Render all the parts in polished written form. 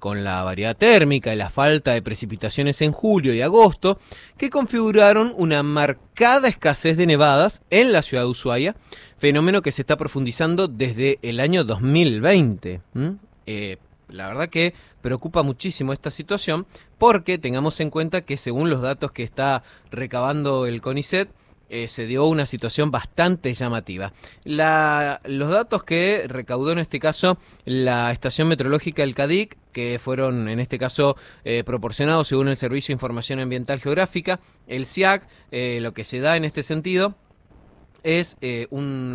con la variedad térmica y la falta de precipitaciones en julio y agosto, que configuraron una marcada escasez de nevadas en la ciudad de Ushuaia, fenómeno que se está profundizando desde el año 2020. La verdad que preocupa muchísimo esta situación porque tengamos en cuenta que según los datos que está recabando el CONICET, se dio una situación bastante llamativa. Los datos que recaudó en este caso la estación meteorológica del CADIC, que fueron en este caso proporcionados según el Servicio de Información Ambiental Geográfica, el SIAC, lo que se da en este sentido es un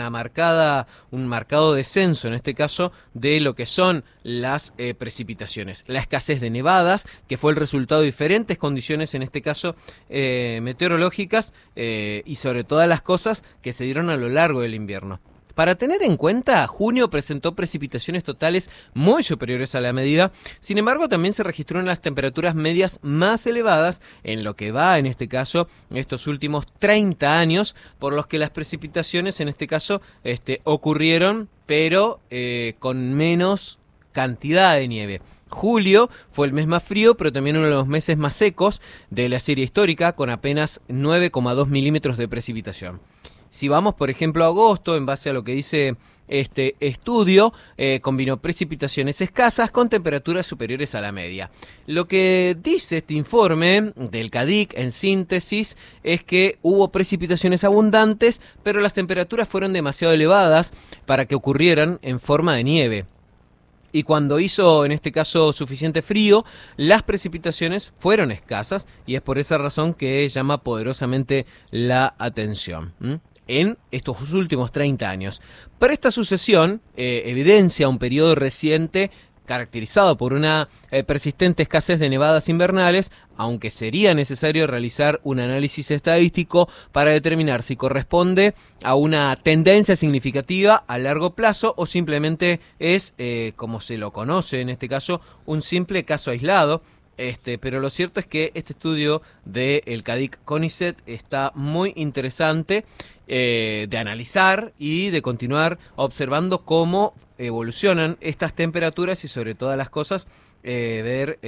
marcado descenso, en este caso, de lo que son las precipitaciones. La escasez de nevadas, que fue el resultado de diferentes condiciones, en este caso, meteorológicas, y sobre todas las cosas que se dieron a lo largo del invierno. Para tener en cuenta, junio presentó precipitaciones totales muy superiores a la medida. Sin embargo, también se registraron las temperaturas medias más elevadas en lo que va, en este caso, estos últimos 30 años, por los que las precipitaciones, en este caso, ocurrieron, pero con menos cantidad de nieve. Julio fue el mes más frío, pero también uno de los meses más secos de la serie histórica, con apenas 9,2 milímetros de precipitación. Si vamos, por ejemplo, a agosto, en base a lo que dice este estudio, combinó precipitaciones escasas con temperaturas superiores a la media. Lo que dice este informe del CADIC, en síntesis, es que hubo precipitaciones abundantes, pero las temperaturas fueron demasiado elevadas para que ocurrieran en forma de nieve. Y cuando hizo, en este caso, suficiente frío, las precipitaciones fueron escasas y es por esa razón que llama poderosamente la atención en estos últimos 30 años. Pero esta sucesión evidencia un periodo reciente caracterizado por una persistente escasez de nevadas invernales, aunque sería necesario realizar un análisis estadístico para determinar si corresponde a una tendencia significativa a largo plazo o simplemente es, como se lo conoce en este caso, un simple caso aislado. Pero lo cierto es que este estudio del CADIC CONICET está muy interesante de analizar y de continuar observando cómo evolucionan estas temperaturas y sobre todas las cosas ver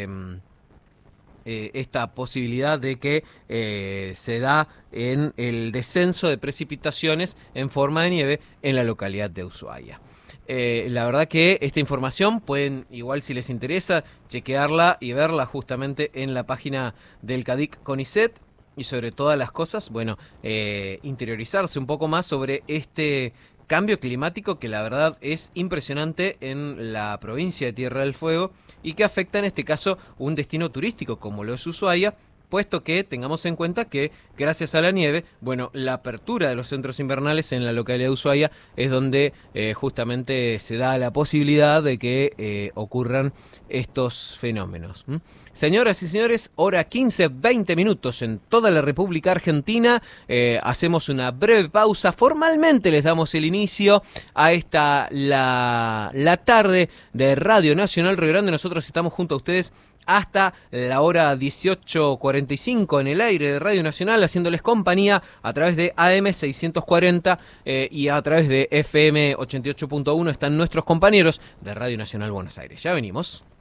esta posibilidad de que se da en el descenso de precipitaciones en forma de nieve en la localidad de Ushuaia. La verdad que esta información pueden, igual si les interesa, chequearla y verla justamente en la página del CADIC CONICET y sobre todas las cosas, bueno, interiorizarse un poco más sobre este cambio climático que la verdad es impresionante en la provincia de Tierra del Fuego y que afecta en este caso un destino turístico como lo es Ushuaia, puesto que tengamos en cuenta que gracias a la nieve, bueno, la apertura de los centros invernales en la localidad de Ushuaia es donde justamente se da la posibilidad de que ocurran estos fenómenos. Señoras y señores, hora 15:20 minutos en toda la República Argentina. Hacemos una breve pausa. Formalmente les damos el inicio a esta la tarde de Radio Nacional Río Grande. Nosotros estamos junto a ustedes hasta la hora 18:45 en el aire de Radio Nacional, haciéndoles compañía a través de AM 640 y a través de FM 88.1 están nuestros compañeros de Radio Nacional Buenos Aires. Ya venimos.